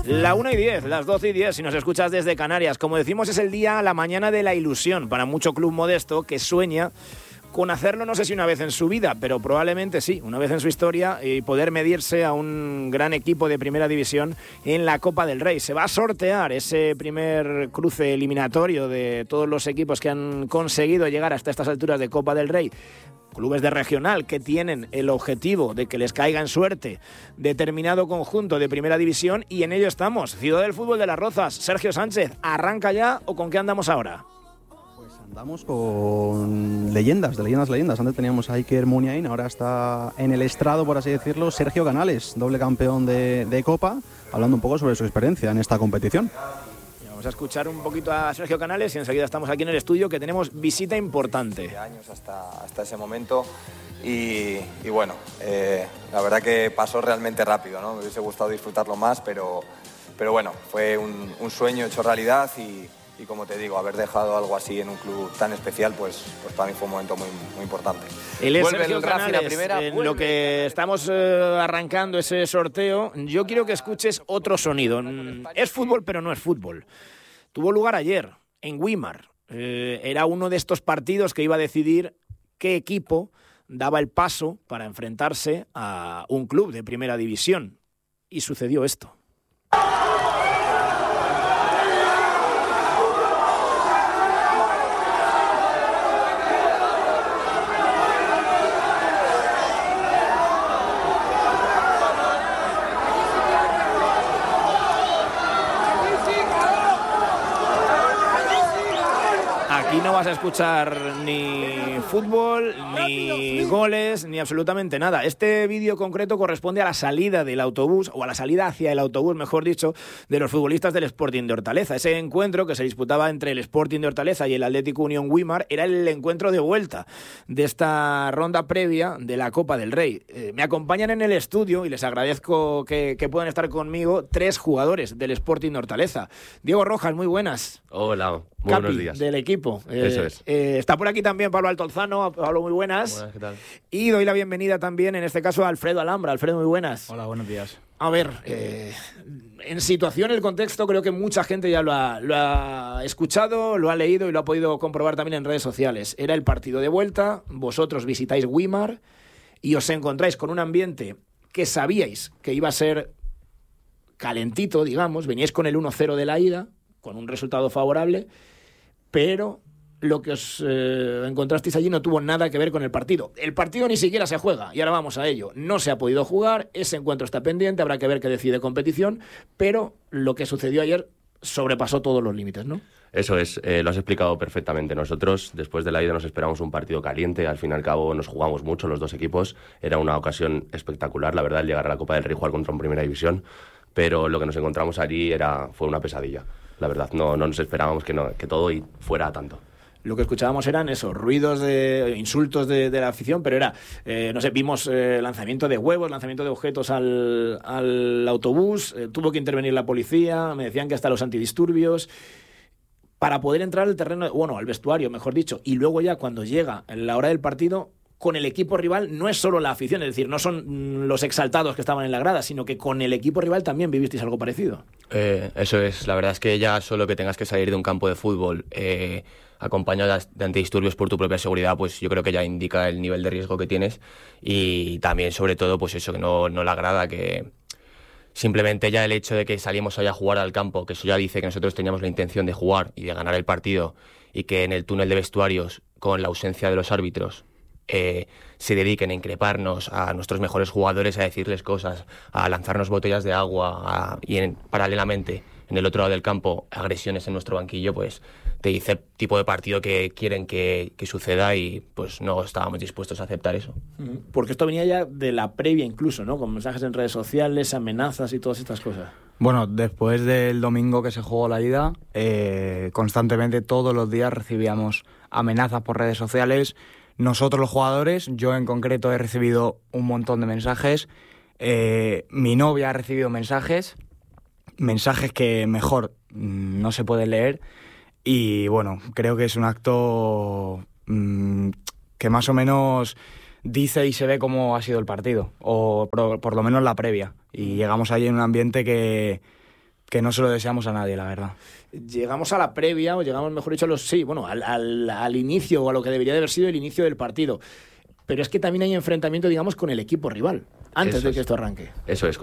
La 1:10, las 12:10, si nos escuchas desde Canarias. Como decimos, es el día, la mañana de la ilusión para mucho club modesto que sueña con hacerlo, no sé si una vez en su vida, pero probablemente sí, una vez en su historia, y poder medirse a un gran equipo de primera división en la Copa del Rey. Se va a sortear ese primer cruce eliminatorio de todos los equipos que han conseguido llegar hasta estas alturas de Copa del Rey. Clubes de regional que tienen el objetivo de que les caiga en suerte determinado conjunto de primera división, y en ello estamos. Ciudad del Fútbol de Las Rozas. Sergio Sánchez, ¿arranca ya o con qué andamos ahora? Pues andamos con leyendas. Antes teníamos a Iker Muniain, ahora está en el estrado, por así decirlo, Sergio Canales, doble campeón de Copa, hablando un poco sobre su experiencia en esta competición. Vamos a escuchar un poquito a Sergio Canales y enseguida estamos aquí en el estudio, que tenemos visita importante. Años hasta ese momento y bueno, la verdad que pasó realmente rápido, ¿no? Me hubiese gustado disfrutarlo más, pero bueno, fue un sueño hecho realidad y como te digo, haber dejado algo así en un club tan especial, pues para mí fue un momento muy, muy importante. Él es Vuelve Sergio el Racing Canales, a primera, en lo que estamos arrancando ese sorteo. Yo quiero que escuches otro sonido. Es fútbol, pero no es fútbol. Tuvo lugar ayer en Weimar. Era uno de estos partidos que iba a decidir qué equipo daba el paso para enfrentarse a un club de primera división. Y sucedió esto. Aquí no vas a escuchar ni fútbol, ni goles, ni absolutamente nada. Este vídeo concreto corresponde a la salida del autobús, o a la salida hacia el autobús, mejor dicho, de los futbolistas del Sporting de Hortaleza. Ese encuentro que se disputaba entre el Sporting de Hortaleza y el Atlético Unión Weimar era el encuentro de vuelta de esta ronda previa de la Copa del Rey. Me acompañan en el estudio, y les agradezco que puedan estar conmigo, 3 jugadores del Sporting de Hortaleza. Diego Rojas, muy buenas. Hola, muy buenos días. Del equipo. Eso es. Está por aquí también Pablo Altozano. Pablo, muy buenas. Buenas, ¿qué tal? Y doy la bienvenida también, en este caso, a Alfredo Alhambra. Alfredo, muy buenas. Hola, buenos días. A ver, en situación, el contexto, creo que mucha gente ya lo ha escuchado, lo ha leído y lo ha podido comprobar también en redes sociales. Era el partido de vuelta, vosotros visitáis Weimar y os encontráis con un ambiente que sabíais que iba a ser calentito, digamos, veníais con el 1-0 de la ida, con un resultado favorable, pero lo que os encontrasteis allí no tuvo nada que ver con el partido. El partido ni siquiera se juega, y ahora vamos a ello. No se ha podido jugar, ese encuentro está pendiente, habrá que ver qué decide competición, pero lo que sucedió ayer sobrepasó todos los límites, ¿no? Eso es, lo has explicado perfectamente. Nosotros, después de la ida, nos esperamos un partido caliente. Al fin y al cabo, nos jugamos mucho los dos equipos. Era una ocasión espectacular, la verdad, el llegar a la Copa del Rey, jugar contra un Primera División. Pero lo que nos encontramos allí fue una pesadilla. La verdad, no nos esperábamos que todo fuera tanto. Lo que escuchábamos eran esos ruidos insultos de la afición, pero era, no sé, vimos lanzamiento de huevos, lanzamiento de objetos al autobús, tuvo que intervenir la policía, me decían que hasta los antidisturbios, para poder entrar al terreno, bueno, al vestuario, mejor dicho, y luego ya cuando llega la hora del partido, con el equipo rival no es solo la afición, es decir, no son los exaltados que estaban en la grada, sino que con el equipo rival también vivisteis algo parecido. Eso es, la verdad es que ya solo que tengas que salir de un campo de fútbol acompañado de antidisturbios por tu propia seguridad, pues yo creo que ya indica el nivel de riesgo que tienes, y también sobre todo pues eso, que no la grada, que simplemente ya el hecho de que salimos allá a jugar al campo, que eso ya dice que nosotros teníamos la intención de jugar y de ganar el partido, y que en el túnel de vestuarios, con la ausencia de los árbitros, se dediquen a increparnos a nuestros mejores jugadores, a decirles cosas, a lanzarnos botellas de agua paralelamente en el otro lado del campo agresiones en nuestro banquillo, pues te dice el tipo de partido que quieren que suceda, y pues no estábamos dispuestos a aceptar eso. Porque esto venía ya de la previa incluso, ¿no? Con mensajes en redes sociales, amenazas y todas estas cosas. Bueno, después del domingo que se jugó la ida, constantemente todos los días recibíamos amenazas por redes sociales. Nosotros los jugadores, yo en concreto he recibido un montón de mensajes, mi novia ha recibido mensajes que mejor no se pueden leer, y bueno, creo que es un acto que más o menos dice y se ve cómo ha sido el partido, o por lo menos la previa, y llegamos allí en un ambiente que que no se lo deseamos a nadie, la verdad. Llegamos a la previa, o llegamos, mejor dicho, al inicio, o a lo que debería de haber sido el inicio del partido. Pero es que también hay enfrentamiento, digamos, con el equipo rival, antes de que esto arranque. Eso es.